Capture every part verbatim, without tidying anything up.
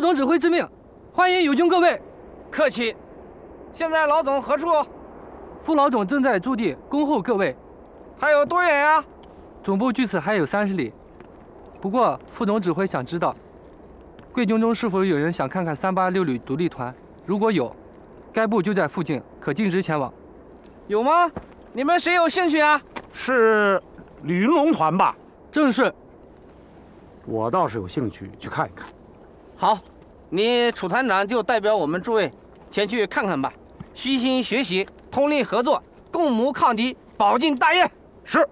总指挥之命，欢迎友军各位。 客气。现在老总何处？ 副老总正在驻地恭候各位。 还有多远呀？ 总部距此还有三十里。不过副总指挥想知道，贵军中是否有人想看看三八六旅独立团？如果有，该部就在附近，可径直前往。 有吗？你们谁有兴趣啊？ 是吕云龙团吧？ 正是。 我倒是有兴趣去看一看。 好，你楚团长就代表我们诸位前去看看吧，虚心学习，通力合作，共谋抗敌，保境大业。 是。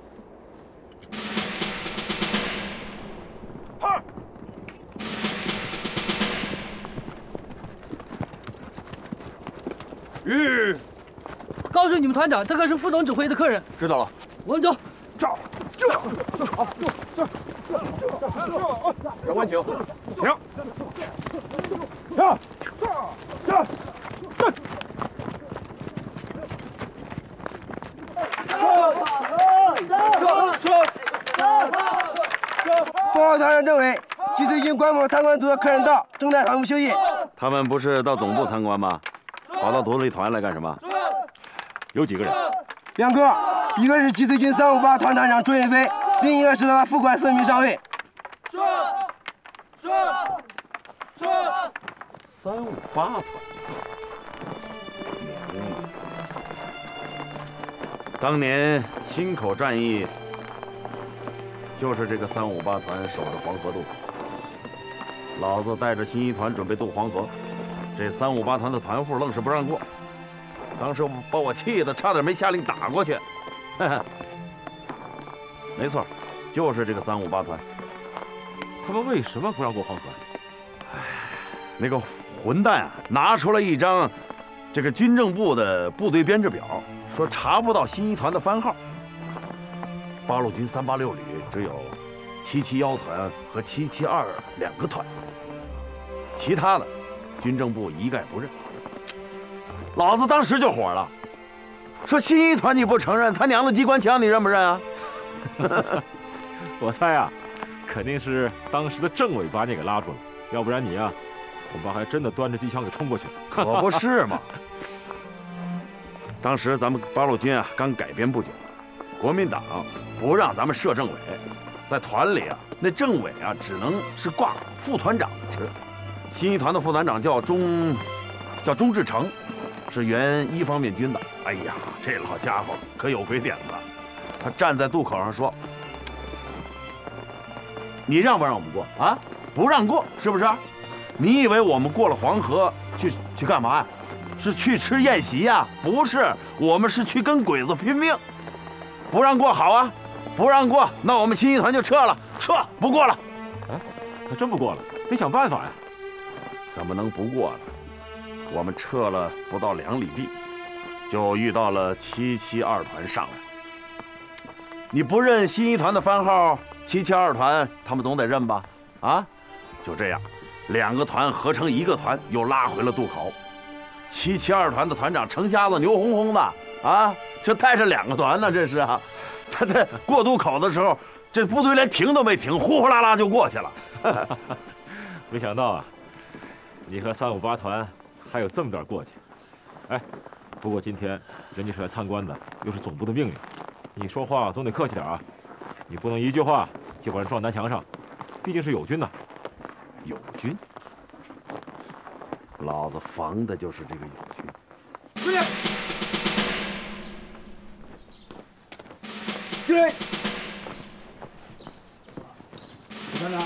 吁！告诉你们团长，这个是副总指挥的客人。 知道了。 我们走。 这这好，这长官请，请。下下下。 报告团长政委，据最近官府参观组的客人到，正在堂屋休息。 他们不是到总部参观吗？跑到独立团来干什么？ 有几个人？ 两个，一个是集萃军三五八团团长朱云飞，另一个是他的副官孙明上尉。 是是是。三五八团。嗯。当年忻口战役，就是这个三五八团守着黄河渡口。老子带着新一团准备渡黄河。这三五八团的团副愣是不让过，当时把我气得差点没下令打过去。没错，就是这个三五八团。 他们为什么不让过黄河？ 哎，那个混蛋啊，拿出了一张这个军政部的部队编制表，说查不到新一团的番号。八路军三八六旅只有七七幺团和七七二两个团，其他的军政部一概不认。老子当时就火了，说新一团你不承认，他娘的机关枪你认不认啊？ 我猜啊，肯定是当时的政委把你给拉住了，要不然你啊，恐怕还真的端着机枪给冲过去了。 可不是嘛！当时咱们八路军啊刚改编不久，国民党不让咱们设政委，在团里啊，那政委啊只能是挂副团长的职。新一团的副团长叫钟，叫钟志成，是原一方面军的。哎呀，这老家伙可有鬼点子！他站在渡口上说：“你让不让我们过啊？不让过，是不是？你以为我们过了黄河去去干嘛呀？是去吃宴席呀？不是，我们是去跟鬼子拼命。不让过，好啊，不让过，那我们新一团就撤了，撤，不过了。 哎，那真不过了，得想办法呀。” 怎么能不过呢？我们撤了不到两里地，就遇到了七七二团上来。你不认新一团的番号，七七二团他们总得认吧？啊，就这样，两个团合成一个团，又拉回了渡口。七七二团的团长程瞎子牛哄哄的啊，这带着两个团呢，这是啊。他在过渡口的时候，这部队连停都没停，呼呼啦啦就过去了。 没想到啊，你和三五八团还有这么点过节。哎，不过今天人家是来参观的，又是总部的命令，你说话总得客气点啊。你不能一句话就把人撞南墙上，毕竟是友军呐。 友军？老子防的就是这个友军。 司令，司令，李团长。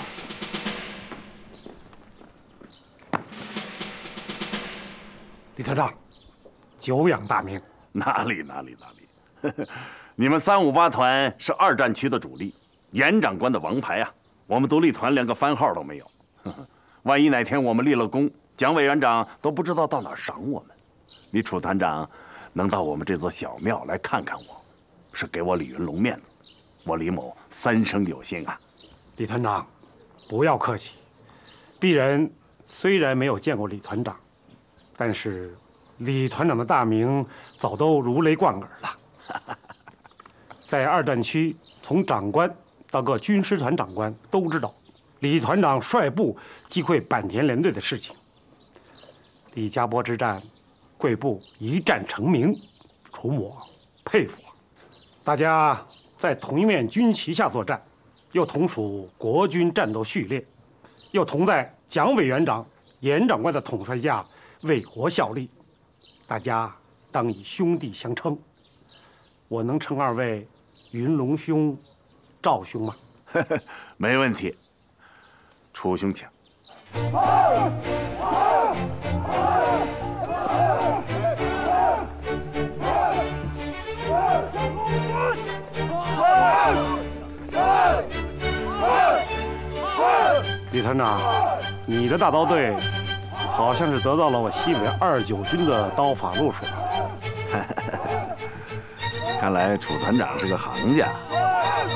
李团长，久仰大名。 哪里哪里哪里，你们三五八团是二战区的主力，严长官的王牌啊！我们独立团连个番号都没有，万一哪天我们立了功，蒋委员长都不知道到哪儿赏我们。你楚团长能到我们这座小庙来看看我，是给我李云龙面子，我李某三生有幸啊！ 李团长，不要客气。鄙人虽然没有见过李团长，但是李团长的大名早都如雷贯耳了。在二战区，从长官到各军师团长官都知道， 李团长率部击溃坂田联队的事情。李家坡之战，贵部一战成名，楚某佩服啊！大家在同一面军旗下作战，又同属国军战斗序列，又同在蒋委员长、严长官的统帅下为国效力，大家当以兄弟相称。我能称二位云龙兄、赵兄吗？ 没问题。楚兄请。 李团长，你的大刀队好像是得到了我西北二九军的刀法路数。 看来楚团长是个行家。